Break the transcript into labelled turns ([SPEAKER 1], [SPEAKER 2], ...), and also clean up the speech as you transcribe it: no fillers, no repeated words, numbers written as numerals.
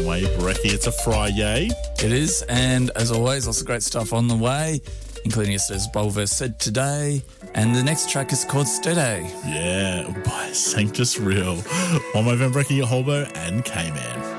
[SPEAKER 1] way, Brecky. It's a Friday.
[SPEAKER 2] It is, and as always, lots of great stuff on the way, including yesterday's Bulver Said Today, and the next track is called Steady.
[SPEAKER 1] Yeah, by Sanctus Real. On my Van Brecky, Holbo and K-Man.